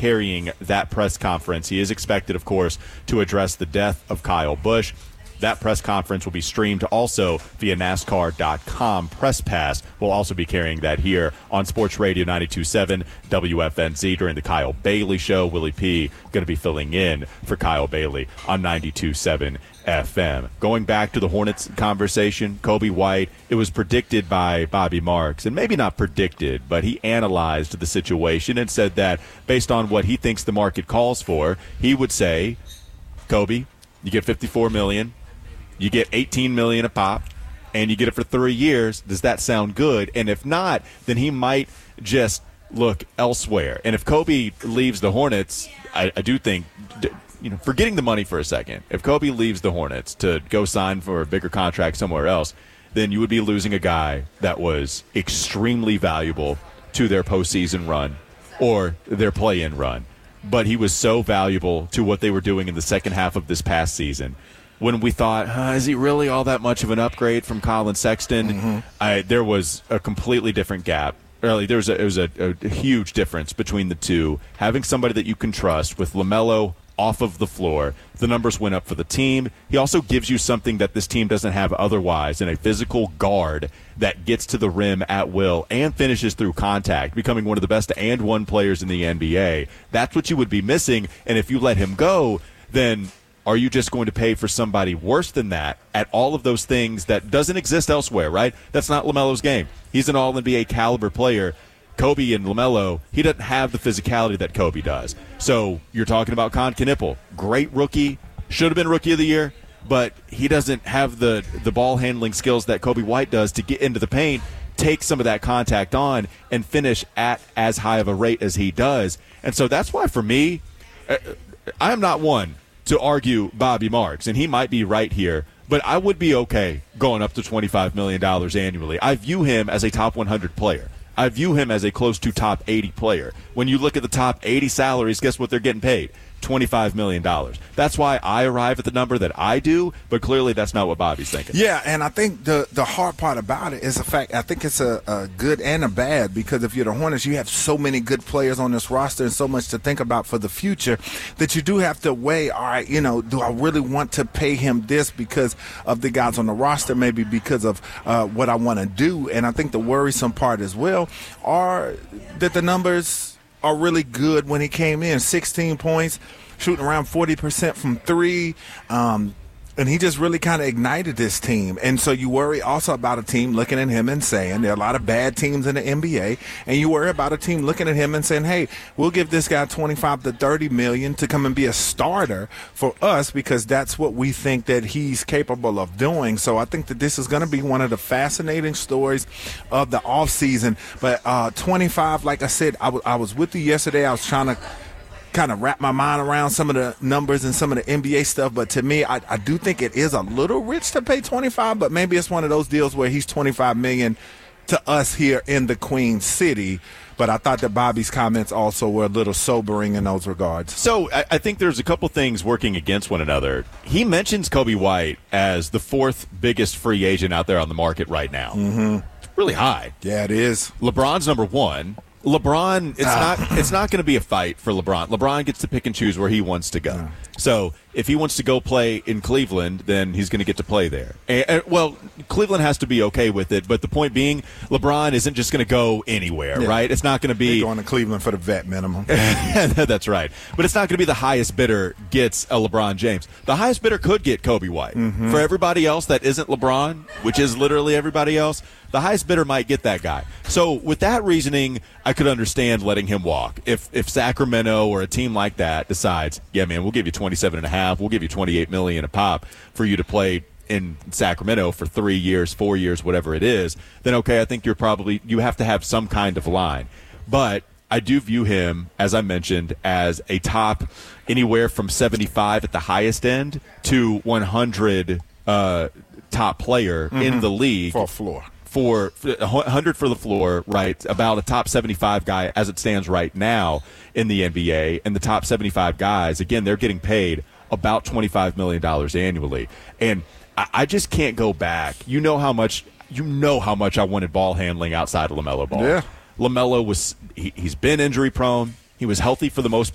carrying that press conference. He is expected, of course, to address the death of Kyle Busch. That press conference will be streamed also via NASCAR.com. Press Pass will also be carrying that here on Sports Radio 92.7 WFNZ during the Kyle Bailey Show. Willie P. going to be filling in for Kyle Bailey on 92.7 FM. Going back to the Hornets conversation, Coby White, it was predicted by Bobby Marks, and maybe not predicted, but he analyzed the situation and said that based on what he thinks the market calls for, he would say, Coby, you get $54 million. You get $18 million a pop, and you get it for 3 years. Does that sound good? And if not, then he might just look elsewhere. And if Coby leaves the Hornets, I do think, forgetting the money for a second, if Coby leaves the Hornets to go sign for a bigger contract somewhere else, then you would be losing a guy that was extremely valuable to their postseason run or their play-in run. But he was so valuable to what they were doing in the second half of this past season. When we thought, is he really all that much of an upgrade from Colin Sexton? There was a completely different gap. There was a huge difference between the two. Having somebody that you can trust with LaMelo off of the floor, the numbers went up for the team. He also gives you something that this team doesn't have otherwise, in a physical guard that gets to the rim at will and finishes through contact, becoming one of the best and one players in the NBA. That's what you would be missing, and if you let him go, then are you just going to pay for somebody worse than that at all of those things that doesn't exist elsewhere, right? That's not LaMelo's game. He's an all-NBA caliber player. Coby and LaMelo, he doesn't have the physicality that Coby does. So you're talking about Con Knipple, great rookie, should have been Rookie of the Year, but he doesn't have the ball handling skills that Coby White does to get into the paint, take some of that contact on, and finish at as high of a rate as he does. And so that's why, for me, I am not one to argue Bobby Marks, and he might be right here, but I would be okay going up to $25 million annually. I view him as a top 100 player. I view him as a close to top 80 player. When you look at the top 80 salaries, guess what they're getting paid? $25 million. That's why I arrive at the number that I do, but clearly that's not what Bobby's thinking. Yeah, and I think the hard part about it is the fact, I think it's a good and a bad, because if you're the Hornets, you have so many good players on this roster and so much to think about for the future that you do have to weigh, all right, do I really want to pay him this because of the guys on the roster, maybe because of what I want to do. And I think the worrisome part as well are that the numbers are really good when he came in. 16 points, shooting around 40% from three. And he just really kind of ignited this team. And so you worry also about a team looking at him and saying, there are a lot of bad teams in the NBA, and you worry about a team looking at him and saying, hey, we'll give this guy $25 to $30 million to come and be a starter for us because that's what we think that he's capable of doing. So I think that this is going to be one of the fascinating stories of the offseason. But 25, like I said, I was with you yesterday. I was trying to kind of wrap my mind around some of the numbers and some of the NBA stuff, but to me, I do think it is a little rich to pay 25, but maybe it's one of those deals where he's $25 million to us here in the Queen City. But I thought that Bobby's comments also were a little sobering in those regards. So I think there's a couple things working against one another. He mentions Coby White as the fourth biggest free agent out there on the market right now. It's really high. Yeah, it is. LeBron's number one. LeBron, it's not going to be a fight for LeBron. LeBron gets to pick and choose where he wants to go. So if he wants to go play in Cleveland, then he's going to get to play there. Well, Cleveland has to be okay with it, but the point being, LeBron isn't just going to go anywhere, right? It's not going to be – going to Cleveland for the vet minimum. That's right. But it's not going to be the highest bidder gets a LeBron James. The highest bidder could get Coby White. For everybody else that isn't LeBron, which is literally everybody else, the highest bidder might get that guy. So with that reasoning, I could understand letting him walk. If Sacramento or a team like that decides, yeah, man, we'll give you 27.5, we'll give you $28 million a pop for you to play in Sacramento for 3 years, 4 years, whatever it is, then okay, I think you have to have some kind of line. But I do view him, as I mentioned, as a top anywhere from 75 at the highest end to 100 top player in the league. For a floor. For 100 for the floor, right, about a top 75 guy as it stands right now in the NBA. And the top 75 guys, again, they're getting paid about $25 million annually. And I just can't go back. You know how much I wanted ball handling outside of LaMelo Ball. Yeah. LaMelo he's been injury prone. He was healthy for the most